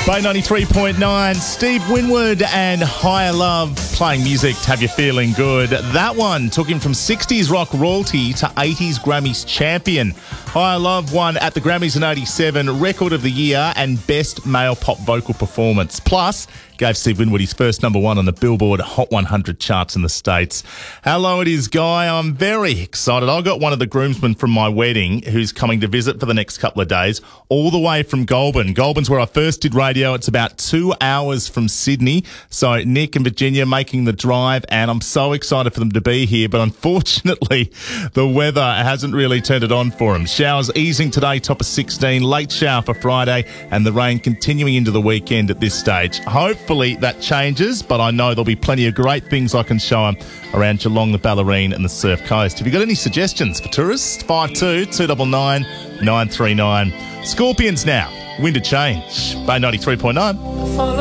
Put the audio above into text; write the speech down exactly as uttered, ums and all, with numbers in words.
Bay ninety-three point nine, Steve Winwood and Higher Love playing music to have you feeling good. That one took him from sixties rock royalty to eighties Grammys champion. Higher Love won at the Grammys in eighty-seven, Record of the Year and Best Male Pop Vocal Performance. Plus, gave Steve Winwood his first number one on the Billboard Hot one hundred charts in the States. Hello, it is Guy. I'm very excited. I got one of the groomsmen from my wedding who's coming to visit for the next couple of days, all the way from Goulburn. Goulburn's where I first did radio. It's about two hours from Sydney. So Nick and Virginia making the drive, and I'm so excited for them to be here. But unfortunately, the weather hasn't really turned it on for them. Showers easing today, top of sixteen. Late shower for Friday, and the rain continuing into the weekend at this stage. Hopefully that changes, but I know there'll be plenty of great things I can show them around Geelong, the Ballerine and the Surf Coast. Have you got any suggestions for tourists? five two two nine nine nine three nine. Scorpions now. Wind of Change. Bay ninety-three point nine.